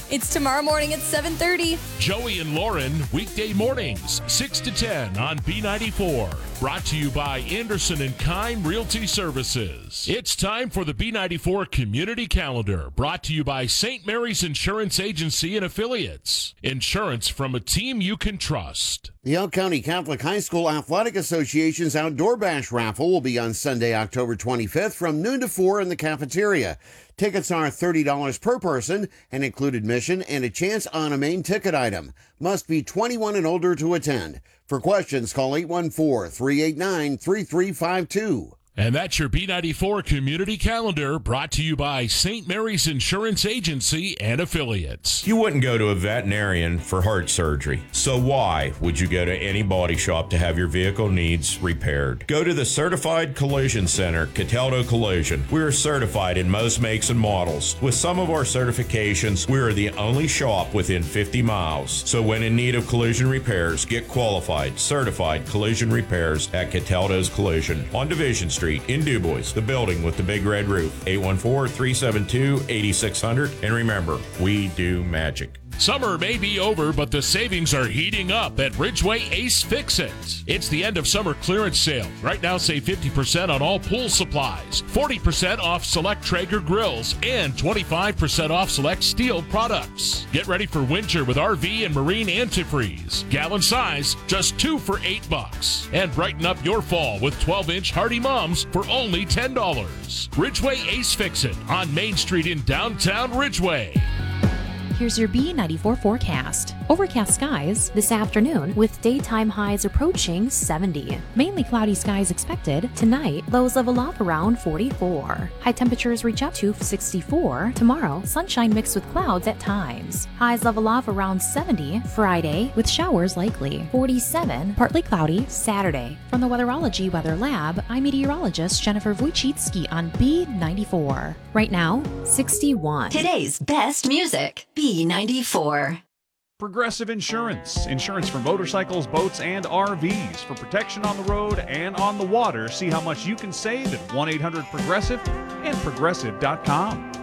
It's tomorrow morning at 7:30. Joey and Lauren, weekday mornings, 6 to 10 on B94. Brought to you by Anderson and Kime Realty Services. It's time for the B94 Community Calendar, brought to you by St. Mary's Insurance Agency and Affiliates. Insurance from a team you can trust. The Elk County Catholic High School Athletic Association's Outdoor Bash raffle will be on Sunday, October 25th from noon to 4 in the cafeteria. Tickets are $30 per person and include admission and a chance on a main ticket item. Must be 21 and older to attend. For questions, call 814-389-3352. And that's your B94 Community Calendar, brought to you by St. Mary's Insurance Agency and Affiliates. You wouldn't go to a veterinarian for heart surgery, so why would you go to any body shop to have your vehicle needs repaired? Go to the Certified Collision Center, Cataldo Collision. We are certified in most makes and models. With some of our certifications, we are the only shop within 50 miles. So when in need of collision repairs, get qualified, certified collision repairs at Cataldo's Collision on Division Street in DuBois, the building with the big red roof. 814-372-8600. And remember, we do magic. Summer may be over, but the savings are heating up at Ridgeway Ace Fix-It. It's the end of summer clearance sale. Right now, save 50% on all pool supplies, 40% off select Traeger grills, and 25% off select steel products. Get ready for winter with RV and marine antifreeze. Gallon size, just 2 for $8. And brighten up your fall with 12-inch Hardy Moms for only $10. Ridgeway Ace Fix-It on Main Street in downtown Ridgeway. Here's your B94 forecast. Overcast skies this afternoon with daytime highs approaching 70. Mainly cloudy skies expected. Tonight, lows level off around 44. High temperatures reach up to 64. Tomorrow, sunshine mixed with clouds at times. Highs level off around 70. Friday, with showers likely. 47, partly cloudy Saturday. From the Weatherology Weather Lab, I'm meteorologist Jennifer Wojcicki on B94. Right now, 61. Today's best music. B94. Progressive Insurance. Insurance for motorcycles, boats, and RVs. For protection on the road and on the water. See how much you can save at 1-800-PROGRESSIVE and Progressive.com.